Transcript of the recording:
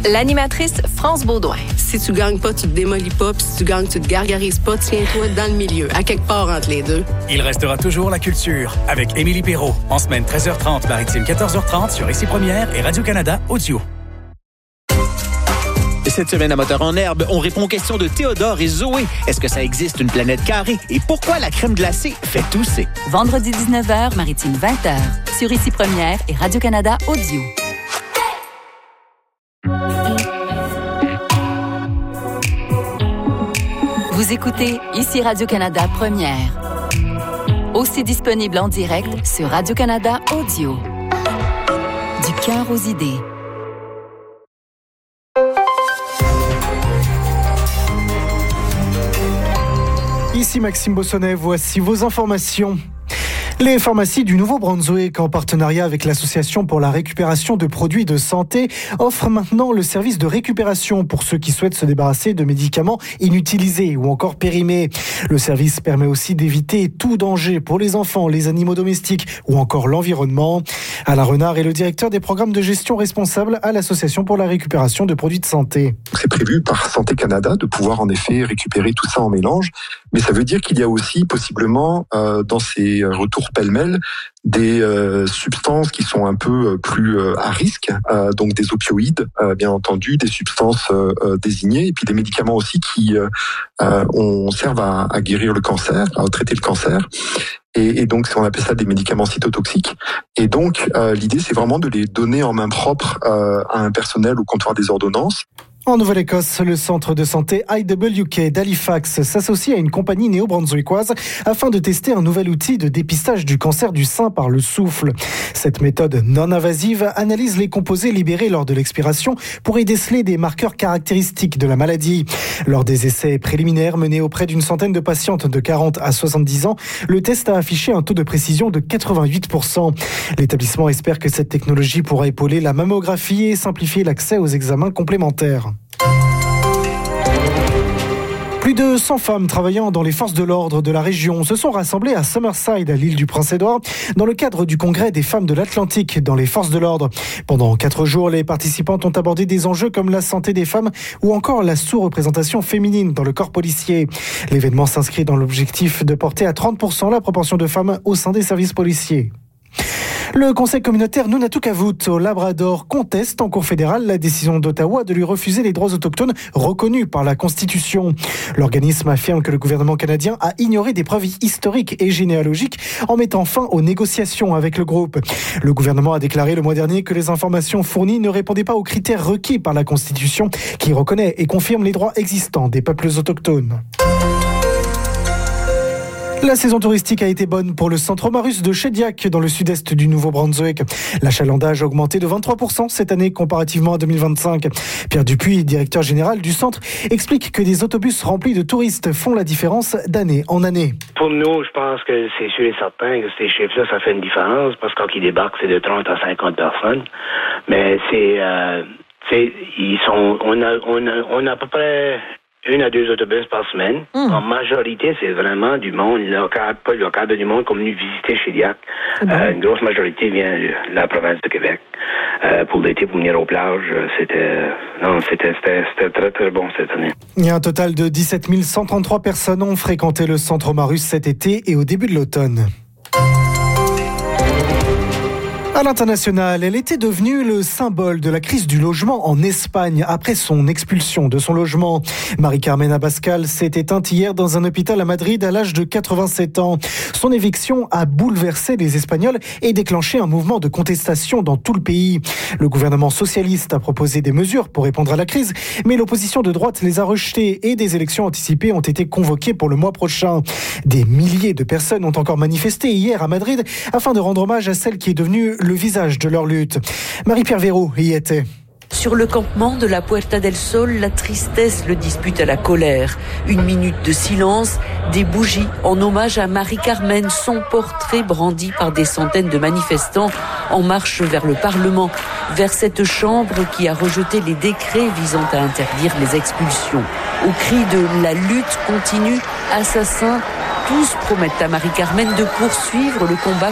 L'animatrice France Baudouin. Si tu gagnes pas, tu te démolis pas, puis si tu gagnes, tu te gargarises pas, tiens-toi dans le milieu, à quelque part entre les deux. Il restera toujours la culture avec Émilie Perrault. En semaine 13h30, Maritime 14h30 sur Ici Première et Radio-Canada Audio. Cette semaine à Moteur en herbe, on répond aux questions de Théodore et Zoé. Est-ce que ça existe une planète carrée? Et pourquoi la crème glacée fait tousser? Vendredi 19h, Maritime 20h. Sur Ici Première et Radio-Canada Audio. Vous écoutez Ici Radio-Canada Première. Aussi disponible en direct sur Radio-Canada Audio. Du cœur aux idées. Ici Maxime Bossonnet, voici vos informations. Les pharmacies du Nouveau-Brunswick, en partenariat avec l'Association pour la récupération de produits de santé, offrent maintenant le service de récupération pour ceux qui souhaitent se débarrasser de médicaments inutilisés ou encore périmés. Le service permet aussi d'éviter tout danger pour les enfants, les animaux domestiques ou encore l'environnement. Alain Renard est le directeur des programmes de gestion responsable à l'Association pour la récupération de produits de santé. C'est prévu par Santé Canada de pouvoir en effet récupérer tout ça en mélange, mais ça veut dire qu'il y a aussi possiblement dans ces retours pêle-mêle des substances qui sont un peu plus à risque, donc des opioïdes, bien entendu, des substances désignées, et puis des médicaments aussi qui servent à guérir le cancer, à traiter le cancer. Et donc, on appelle ça des médicaments cytotoxiques. Et donc, l'idée, c'est vraiment de les donner en main propre à un personnel au comptoir des ordonnances. En Nouvelle-Écosse, le centre de santé IWK d'Halifax s'associe à une compagnie néo-brunswickoise afin de tester un nouvel outil de dépistage du cancer du sein par le souffle. Cette méthode non invasive analyse les composés libérés lors de l'expiration pour y déceler des marqueurs caractéristiques de la maladie. Lors des essais préliminaires menés auprès d'une centaine de patientes de 40 à 70 ans, le test a affiché un taux de précision de 88%. L'établissement espère que cette technologie pourra épauler la mammographie et simplifier l'accès aux examens complémentaires. Plus de 100 femmes travaillant dans les forces de l'ordre de la région se sont rassemblées à Summerside, à l'île du Prince-Édouard, dans le cadre du congrès des femmes de l'Atlantique dans les forces de l'ordre. Pendant 4 jours, les participantes ont abordé des enjeux comme la santé des femmes ou encore la sous-représentation féminine dans le corps policier. L'événement s'inscrit dans l'objectif de porter à 30% la proportion de femmes au sein des services policiers. Le conseil communautaire Nunatuκavut au Labrador conteste en cour fédérale la décision d'Ottawa de lui refuser les droits autochtones reconnus par la Constitution. L'organisme affirme que le gouvernement canadien a ignoré des preuves historiques et généalogiques en mettant fin aux négociations avec le groupe. Le gouvernement a déclaré le mois dernier que les informations fournies ne répondaient pas aux critères requis par la Constitution qui reconnaît et confirme les droits existants des peuples autochtones. La saison touristique a été bonne pour le centre Omarus de Shediac dans le sud-est du Nouveau-Brunswick. L'achalandage a augmenté de 23% cette année comparativement à 2025. Pierre Dupuis, directeur général du centre, explique que des autobus remplis de touristes font la différence d'année en année. Pour nous, je pense que c'est sûr et certain que ces chiffres-là, ça fait une différence parce que quand ils débarquent, c'est de 30 à 50 personnes. Mais on a à peu près 1 à 2 autobus par semaine. En majorité, c'est vraiment du monde local, pas local, mais du monde qui est venu visiter Shediac. Une grosse majorité vient de la province de Québec. Pour l'été, pour venir aux plages, c'était très, très bon cette année. Il y a un total de 17 133 personnes ont fréquenté le centre Omarus cet été et au début de l'automne. À l'international, elle était devenue le symbole de la crise du logement en Espagne après son expulsion de son logement. Marie-Carmen Abascal s'est éteinte hier dans un hôpital à Madrid à l'âge de 87 ans. Son éviction a bouleversé les Espagnols et déclenché un mouvement de contestation dans tout le pays. Le gouvernement socialiste a proposé des mesures pour répondre à la crise, mais l'opposition de droite les a rejetées et des élections anticipées ont été convoquées pour le mois prochain. Des milliers de personnes ont encore manifesté hier à Madrid afin de rendre hommage à celle qui est devenue le visage de leur lutte. Marie-Pierre Véraud y était. Sur le campement de la Puerta del Sol, la tristesse le dispute à la colère. 1 minute de silence, des bougies en hommage à Marie-Carmen, son portrait brandi par des centaines de manifestants en marche vers le Parlement, vers cette chambre qui a rejeté les décrets visant à interdire les expulsions. Au cri de « La lutte continue, assassin », tous promettent à Marie-Carmen de poursuivre le combat